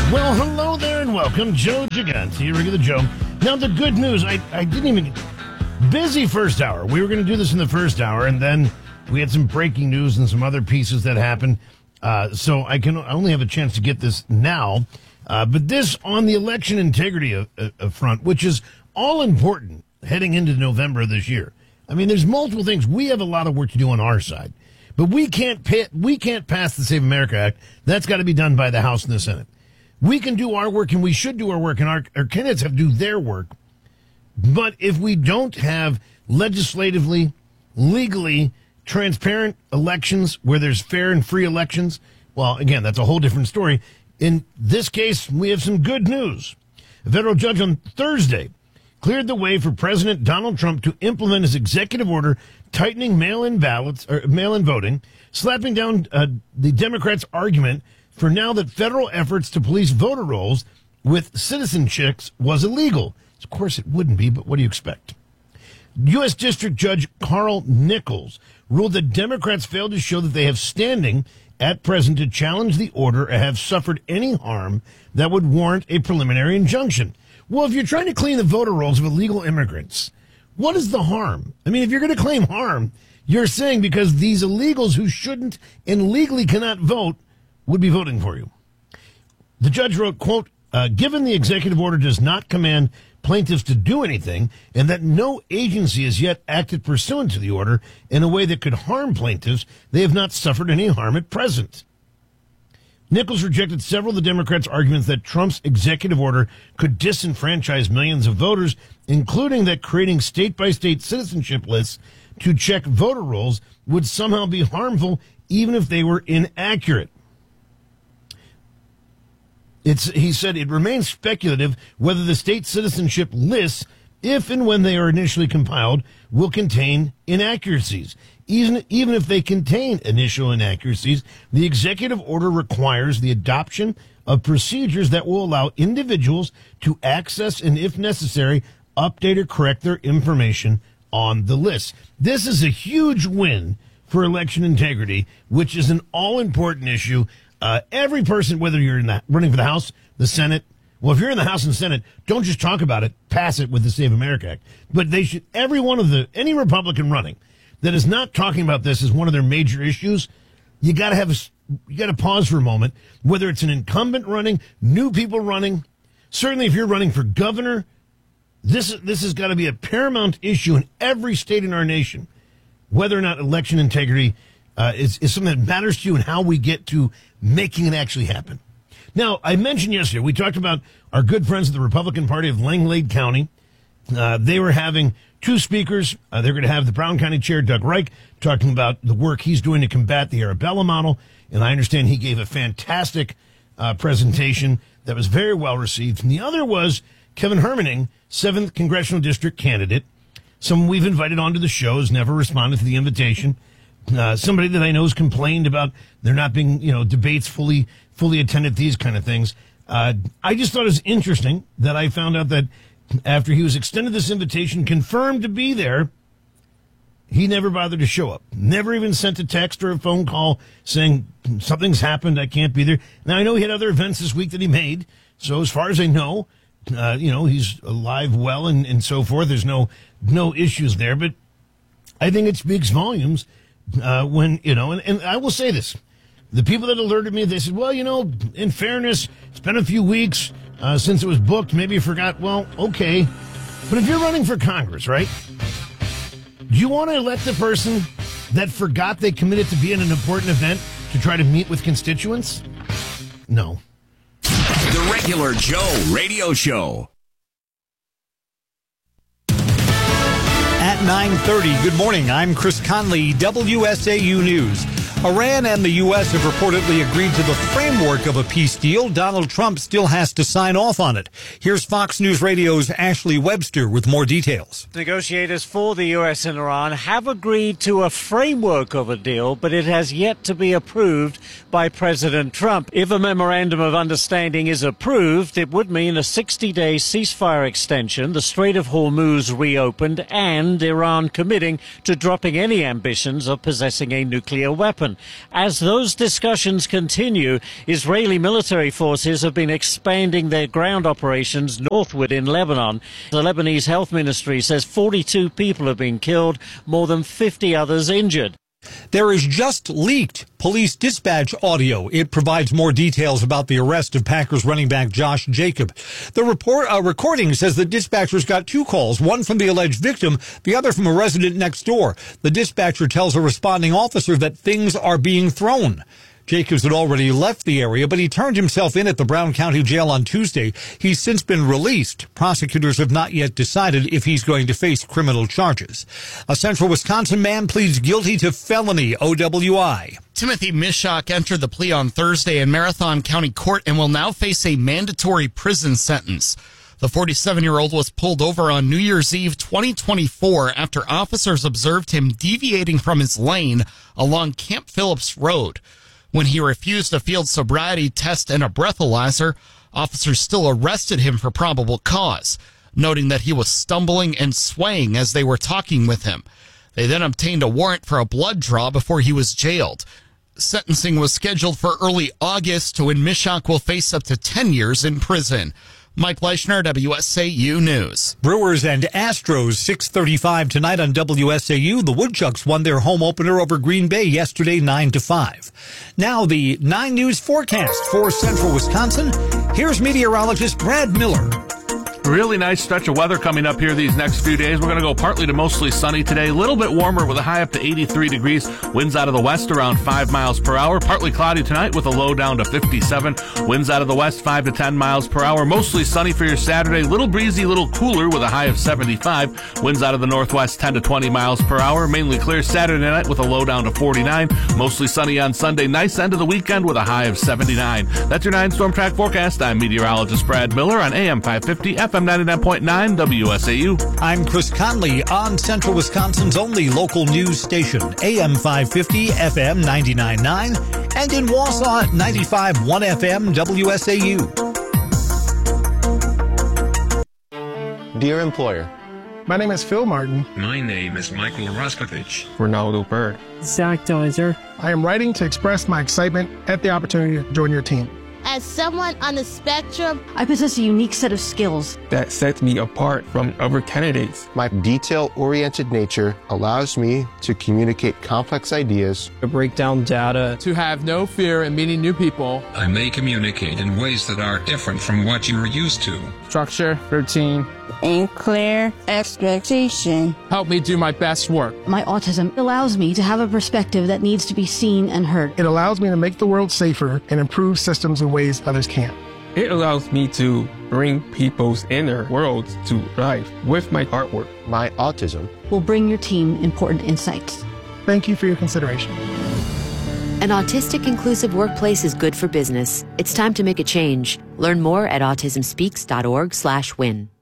Well, hello there and welcome. Joe Gigante, your regular Joe. Now, the good news, I didn't even... Busy first hour. We were going to do this in the first hour, and then we had some breaking news and some other pieces that happened. So I only have a chance to get this now. But this on the election integrity front, which is all important heading into November of this year. I mean, there's multiple things. We have a lot of work to do on our side. But we can't pass the Save America Act. That's got to be done by the House and the Senate. We can do our work, and we should do our work, and our candidates have to do their work. But if we don't have legislatively, legally transparent elections where there's fair and free elections, well, again, that's a whole different story. In this case, we have some good news. A federal judge on Thursday cleared the way for President Donald Trump to implement his executive order tightening mail-in voting, slapping down the Democrats' argument for now that federal efforts to police voter rolls with citizen checks was illegal. Of course it wouldn't be, but what do you expect? U.S. District Judge Carl Nichols ruled that Democrats failed to show that they have standing at present to challenge the order or have suffered any harm that would warrant a preliminary injunction. Well, if you're trying to clean the voter rolls of illegal immigrants, what is the harm? I mean, if you're going to claim harm, you're saying because these illegals who shouldn't and legally cannot vote would be voting for you. The judge wrote, quote, given the executive order does not command plaintiffs to do anything and that no agency has yet acted pursuant to the order in a way that could harm plaintiffs, they have not suffered any harm at present. Nichols rejected several of the Democrats' arguments that Trump's executive order could disenfranchise millions of voters, including that creating state-by-state citizenship lists to check voter rolls would somehow be harmful even if they were inaccurate. He said it remains speculative whether the state citizenship lists, if and when they are initially compiled, will contain inaccuracies. Even if they contain initial inaccuracies, the executive order requires the adoption of procedures that will allow individuals to access and, if necessary, update or correct their information on the list. This is a huge win for election integrity, which is an all-important issue. Every person, whether you're running for the House, the Senate, well, if you're in the House and Senate, don't just talk about it, pass it with the Save America Act. But they should, any Republican running that is not talking about this as one of their major issues, you got to pause for a moment. Whether it's an incumbent running, new people running, certainly if you're running for governor, this has got to be a paramount issue in every state in our nation. Whether or not election integrity is something that matters to you and how we get to making it actually happen. Now, I mentioned yesterday, we talked about our good friends at the Republican Party of Langlade County. They were having two speakers. They're going to have the Brown County Chair, Doug Reich, talking about the work he's doing to combat the Arabella model. And I understand he gave a fantastic presentation that was very well received. And the other was Kevin Hermaning, 7th Congressional District candidate. Someone we've invited onto the show has never responded to the invitation. Somebody that I know has complained about there not being, debates fully attended, these kind of things. I just thought it was interesting that I found out that after he was extended this invitation, confirmed to be there, he never bothered to show up. Never even sent a text or a phone call saying something's happened, I can't be there. Now, I know he had other events this week that he made. So as far as I know, he's alive, well, and so forth. There's no issues there. But I think it speaks volumes when, and I will say this. The people that alerted me, they said, well, in fairness, it's been a few weeks since it was booked. Maybe you forgot. Well, okay. But if you're running for Congress, right, do you want to elect the person that forgot they committed to be in an important event to try to meet with constituents? No. The Regular Joe Radio Show. At 9:30, good morning. I'm Chris Conley, WSAU News. Iran and the U.S. have reportedly agreed to the framework of a peace deal. Donald Trump still has to sign off on it. Here's Fox News Radio's Ashley Webster with more details. Negotiators for the U.S. and Iran have agreed to a framework of a deal, but it has yet to be approved by President Trump. If a memorandum of understanding is approved, it would mean a 60-day ceasefire extension, the Strait of Hormuz reopened, and Iran committing to dropping any ambitions of possessing a nuclear weapon. agreement. As those discussions continue, Israeli military forces have been expanding their ground operations northward in Lebanon. The Lebanese Health Ministry says 42 people have been killed, more than 50 others injured. There is just leaked police dispatch audio. It provides more details about the arrest of Packers running back Josh Jacob. The recording says the dispatchers got two calls, one from the alleged victim, the other from a resident next door. The dispatcher tells a responding officer that things are being thrown. Jacobs had already left the area, but he turned himself in at the Brown County Jail on Tuesday. He's since been released. Prosecutors have not yet decided if he's going to face criminal charges. A central Wisconsin man pleads guilty to felony OWI. Timothy Mishak entered the plea on Thursday in Marathon County Court and will now face a mandatory prison sentence. The 47-year-old was pulled over on New Year's Eve 2024 after officers observed him deviating from his lane along Camp Phillips Road. When he refused a field sobriety test and a breathalyzer, officers still arrested him for probable cause, noting that he was stumbling and swaying as they were talking with him. They then obtained a warrant for a blood draw before he was jailed. Sentencing was scheduled for early August, when Mishak will face up to 10 years in prison. Mike Leischner, WSAU News. Brewers and Astros, 6:35 tonight on WSAU. The Woodchucks won their home opener over Green Bay yesterday, 9-5. Now the 9 News forecast for central Wisconsin. Here's meteorologist Brad Miller. Really nice stretch of weather coming up here these next few days. We're going to go partly to mostly sunny today. A little bit warmer with a high up to 83 degrees. Winds out of the west around 5 miles per hour. Partly cloudy tonight with a low down to 57. Winds out of the west 5 to 10 miles per hour. Mostly sunny for your Saturday. Little breezy, little cooler with a high of 75. Winds out of the northwest 10 to 20 miles per hour. Mainly clear Saturday night with a low down to 49. Mostly sunny on Sunday. Nice end of the weekend with a high of 79. That's your 9 Storm Track forecast. I'm meteorologist Brad Miller on AM 550, FM 99.9 WSAU. I'm Chris Conley on Central Wisconsin's only local news station, AM 550, FM 99.9, and in Wausau, 95.1 FM WSAU. Dear employer, my name is Phil Martin. My name is Michael Raskovich. Ronaldo Bird. Zach Deiser. I am writing to express my excitement at the opportunity to join your team. As someone on the spectrum, I possess a unique set of skills that sets me apart from other candidates. My detail-oriented nature allows me to communicate complex ideas, to break down data, to have no fear in meeting new people. I may communicate in ways that are different from what you're used to. Structure, routine, and clear expectation. Help me do my best work. My autism allows me to have a perspective that needs to be seen and heard. It allows me to make the world safer and improve systems in ways others can't. It allows me to bring people's inner worlds to life with my artwork. My autism will bring your team important insights. Thank you for your consideration. An autistic inclusive workplace is good for business. It's time to make a change. Learn more at autismspeaks.org/win.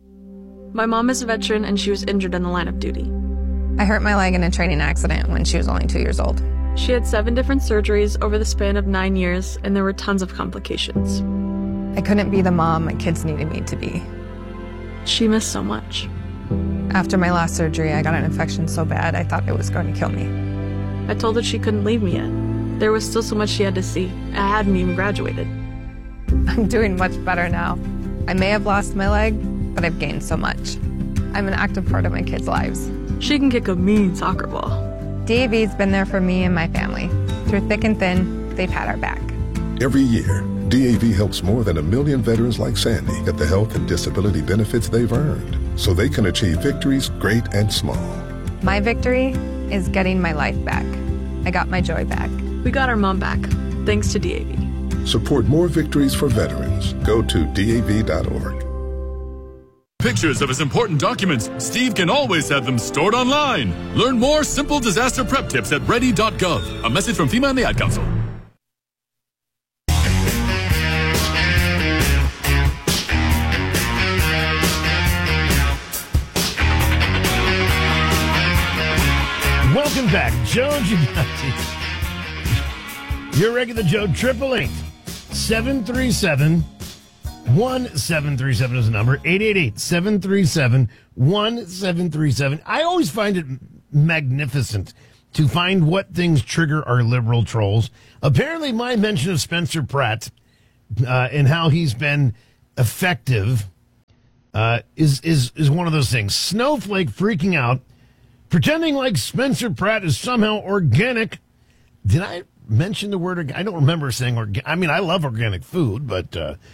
My mom is a veteran and she was injured in the line of duty. I hurt my leg in a training accident when she was only 2 years old. She had 7 different surgeries over the span of 9 years, and there were tons of complications. I couldn't be the mom my kids needed me to be. She missed so much. After my last surgery, I got an infection so bad I thought it was going to kill me. I told her she couldn't leave me yet. There was still so much she had to see. I hadn't even graduated. I'm doing much better now. I may have lost my leg, but I've gained so much. I'm an active part of my kids' lives. She can kick a mean soccer ball. DAV's been there for me and my family. Through thick and thin, they've had our back. Every year, DAV helps more than 1 million veterans like Sandy get the health and disability benefits they've earned, so they can achieve victories great and small. My victory is getting my life back. I got my joy back. We got our mom back, thanks to DAV. Support more victories for veterans. Go to DAV.org. Pictures of his important documents, Steve can always have them stored online. Learn more simple disaster prep tips at ready.gov. A message from FEMA and the Ad Council. Welcome back, Joe Giganti. Your regular Joe, 888-737-1737 is the number. 888-737-1737. I always find it magnificent to find what things trigger our liberal trolls. Apparently, my mention of Spencer Pratt and how he's been effective is one of those things. Snowflake freaking out, pretending like Spencer Pratt is somehow organic. Did I mention the word? I don't remember saying organic. I mean, I love organic food, but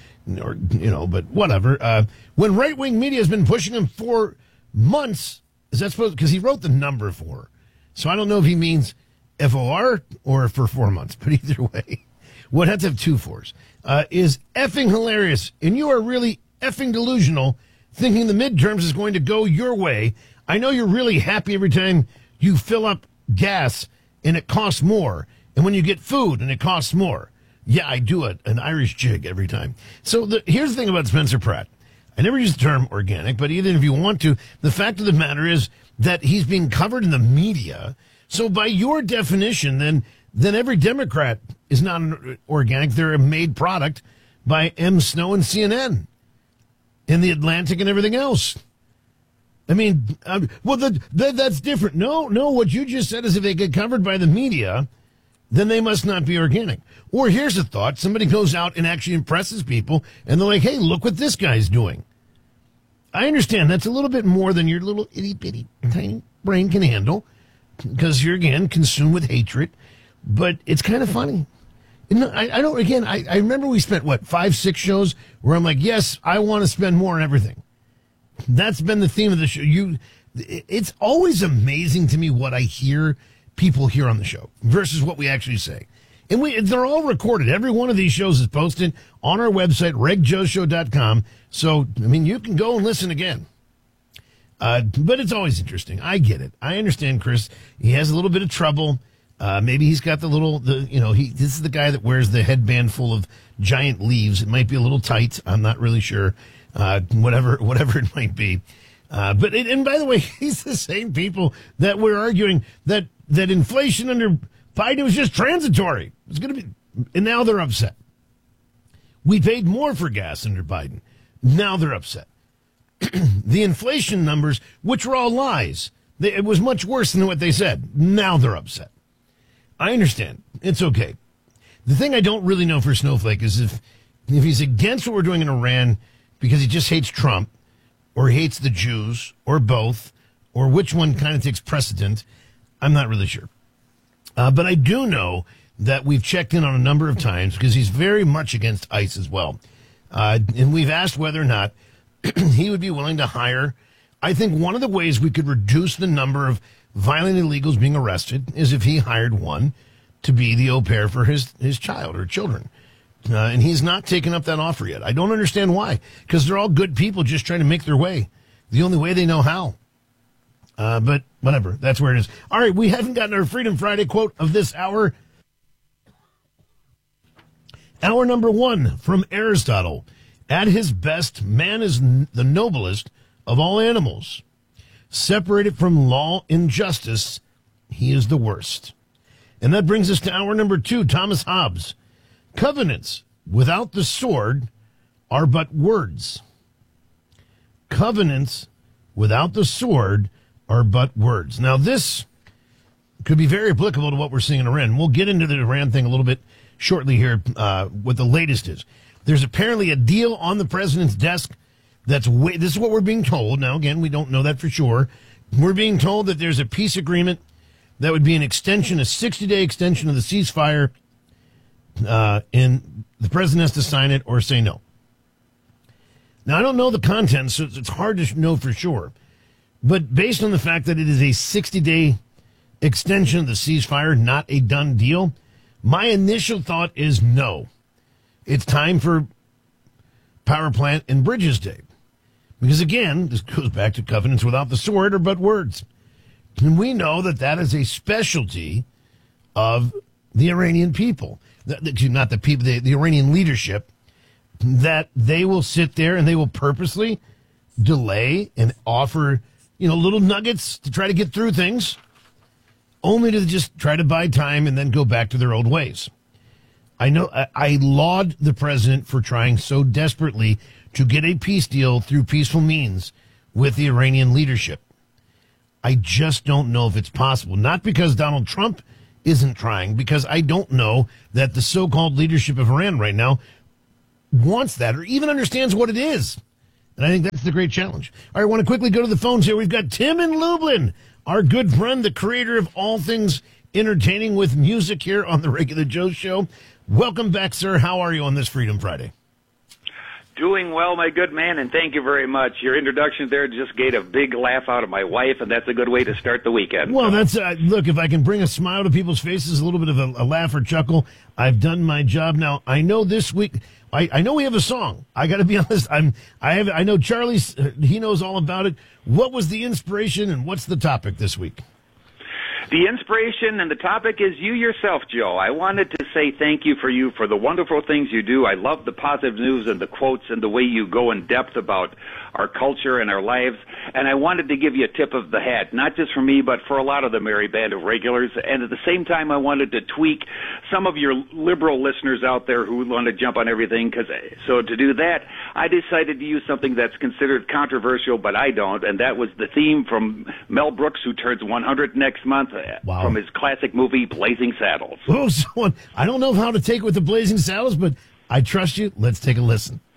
but whatever. When right-wing media has been pushing him for months, is that supposed? Because he wrote the number 4, so I don't know if he means FOR or for 4 months. But either way, would have to have 2 4s. Is effing hilarious, and you are really effing delusional, thinking the midterms is going to go your way. I know you're really happy every time you fill up gas and it costs more, and when you get food and it costs more. Yeah, I do an Irish jig every time. So here's the thing about Spencer Pratt. I never use the term organic, but even if you want to, the fact of the matter is that he's being covered in the media. So by your definition, then every Democrat is not organic. They're a made product by M. Snow and CNN and The Atlantic and everything else. I mean, that's different. No, what you just said is if they get covered by the media, then they must not be organic. Or here's a thought. Somebody goes out and actually impresses people, and they're like, hey, look what this guy's doing. I understand that's a little bit more than your little itty-bitty tiny brain can handle, because you're, again, consumed with hatred. But it's kind of funny. I don't, again, I remember we spent, 5-6 shows where I'm like, yes, I want to spend more on everything. That's been the theme of the show. It's always amazing to me what I hear people here on the show versus what we actually say. And they're all recorded. Every one of these shows is posted on our website, regjoeshow.com. So, I mean, you can go and listen again. But it's always interesting. I get it. I understand, Chris. He has a little bit of trouble. Maybe he's got this is the guy that wears the headband full of giant leaves. It might be a little tight. I'm not really sure. Whatever it might be. And by the way, he's the same people that were arguing that inflation under Biden was just transitory. It's going to be, and now they're upset. We paid more for gas under Biden. Now they're upset. The inflation numbers, which were all lies, it was much worse than what they said. Now they're upset. I understand. It's okay. The thing I don't really know for Snowflake is if he's against what we're doing in Iran because he just hates Trump, or he hates the Jews, or both, or which one kind of takes precedent, I'm not really sure. But I do know that we've checked in on a number of times because he's very much against ICE as well. And we've asked whether or not he would be willing to hire. I think one of the ways we could reduce the number of violent illegals being arrested is if he hired one to be the au pair for his child or children. And he's not taken up that offer yet. I don't understand why, because they're all good people just trying to make their way the only way they know how. But whatever, that's where it is. All right, we haven't gotten our Freedom Friday quote of this hour. Hour number 1 from Aristotle. At his best, man is the noblest of all animals. Separated from law and justice, he is the worst. And that brings us to hour number 2, Thomas Hobbes. Covenants without the sword are but words. Covenants without the sword are but words. Now, this could be very applicable to what we're seeing in Iran. We'll get into the Iran thing a little bit shortly here, what the latest is. There's apparently a deal on the president's desk this is what we're being told. Now, again, we don't know that for sure. We're being told that there's a peace agreement that would be an extension, a 60-day extension of the ceasefire, and the president has to sign it or say no. Now, I don't know the contents, so it's hard to know for sure. But based on the fact that it is a 60-day extension of the ceasefire, not a done deal, my initial thought is no. It's time for power plant and bridges day. Because, again, this goes back to covenants without the sword are but words. And we know that is a specialty of the Iranian people. Not the people, the Iranian leadership, that they will sit there and they will purposely delay and offer, little nuggets to try to get through things, only to just try to buy time and then go back to their old ways. I know I laud the president for trying so desperately to get a peace deal through peaceful means with the Iranian leadership. I just don't know if it's possible. Not because Donald Trump isn't trying, because I don't know that the so-called leadership of Iran right now wants that or even understands what it is. And I think that's the great challenge. All right, I want to quickly go to the phones here. We've got Tim in Lublin, our good friend, the creator of all things entertaining with music here on the Regular Joe Show. Welcome back, sir. How are you on this Freedom Friday? Doing well, my good man, and thank you very much. Your introduction there just gave a big laugh out of my wife, and that's a good way to start the weekend. Well, that's look, if I can bring a smile to people's faces, a little bit of a laugh or chuckle, I've done my job. Now, I know this week, I know we have a song. I got to be honest. I know Charlie, he knows all about it. What was the inspiration, and what's the topic this week? The inspiration and the topic is you yourself, Joe. I wanted to say thank you for the wonderful things you do. I love the positive news and the quotes and the way you go in depth about our culture and our lives. And I wanted to give you a tip of the hat, not just for me, but for a lot of the merry band of regulars. And at the same time, I wanted to tweak some of your liberal listeners out there who want to jump on everything. So to do that, I decided to use something that's considered controversial, but I don't. And that was the theme from Mel Brooks, who turns 100 next month. Wow. From his classic movie, Blazing Saddles. Oh, I don't know how to take it with the Blazing Saddles, but I trust you. Let's take a listen.